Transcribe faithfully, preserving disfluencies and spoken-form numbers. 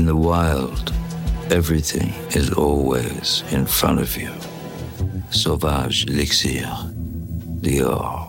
the wild, everything is always in front of you. Sauvage Elixir, Dior.